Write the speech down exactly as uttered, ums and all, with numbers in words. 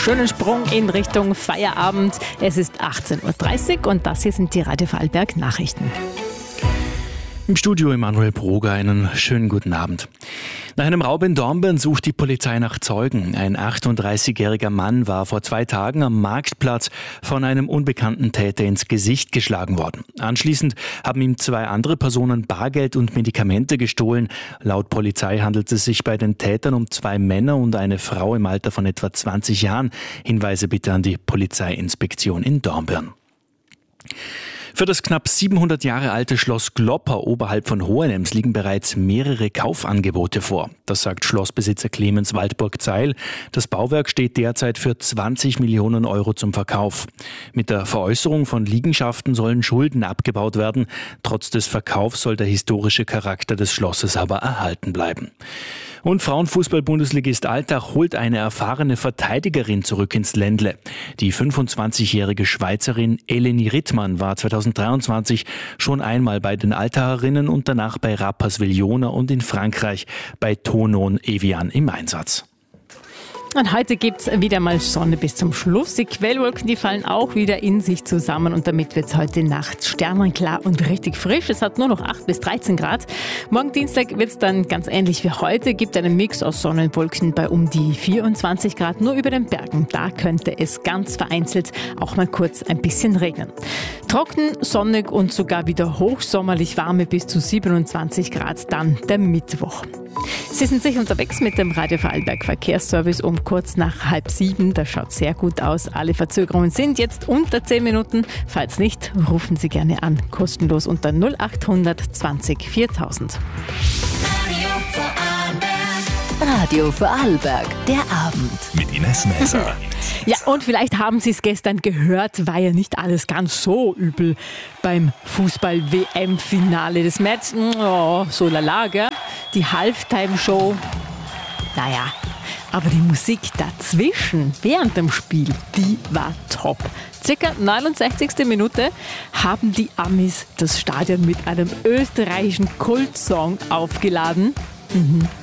schönen Sprung in Richtung Feierabend. Es ist achtzehn Uhr dreißig und das hier sind die Radio Vorarlberg Nachrichten. Im Studio Emanuel Broger, einen schönen guten Abend. Nach einem Raub in Dornbirn sucht die Polizei nach Zeugen. Ein achtunddreißigjähriger Mann war vor zwei Tagen am Marktplatz von einem unbekannten Täter ins Gesicht geschlagen worden. Anschließend haben ihm zwei andere Personen Bargeld und Medikamente gestohlen. Laut Polizei handelt es sich bei den Tätern um zwei Männer und eine Frau im Alter von etwa zwanzig Jahren. Hinweise bitte an die Polizeiinspektion in Dornbirn. Für das knapp siebenhundert Jahre alte Schloss Glopper oberhalb von Hohenems liegen bereits mehrere Kaufangebote vor. Das sagt Schlossbesitzer Clemens Waldburg-Zeil. Das Bauwerk steht derzeit für zwanzig Millionen Euro zum Verkauf. Mit der Veräußerung von Liegenschaften sollen Schulden abgebaut werden. Trotz des Verkaufs soll der historische Charakter des Schlosses aber erhalten bleiben. Und Frauenfußball-Bundesligist Altach holt eine erfahrene Verteidigerin zurück ins Ländle. Die fünfundzwanzigjährige Schweizerin Eleni Rittmann war zweitausenddreiundzwanzig schon einmal bei den Altacherinnen und danach bei Rapperswil-Jona und in Frankreich bei Thonon Evian im Einsatz. Und heute gibt es wieder mal Sonne bis zum Schluss. Die Quellwolken, die fallen auch wieder in sich zusammen und damit wird es heute Nacht sternenklar und richtig frisch. Es hat nur noch acht bis dreizehn Grad. Morgen Dienstag wird es dann ganz ähnlich wie heute. Gibt einen Mix aus Sonne und Wolken bei um die vierundzwanzig Grad. Nur über den Bergen, da könnte es ganz vereinzelt auch mal kurz ein bisschen regnen. Trocken, sonnig und sogar wieder hochsommerlich warme bis zu siebenundzwanzig Grad dann der Mittwoch. Sie sind sicher unterwegs mit dem Radio Vorarlberg Verkehrsservice um kurz nach halb sieben. Das schaut sehr gut aus. Alle Verzögerungen sind jetzt unter zehn Minuten. Falls nicht, rufen Sie gerne an. Kostenlos unter null acht hundert zwanzig viertausend. Radio Vorarlberg, der Abend. Mit Ines Messer. Ja, und vielleicht haben Sie es gestern gehört, war ja nicht alles ganz so übel beim Fußball-W M-Finale. Das Match, oh, so lala, gell? Die Halftime-Show, naja, aber die Musik dazwischen, während dem Spiel, die war top. Circa neunundsechzigste Minute haben die Amis das Stadion mit einem österreichischen Kultsong aufgeladen. Mhm.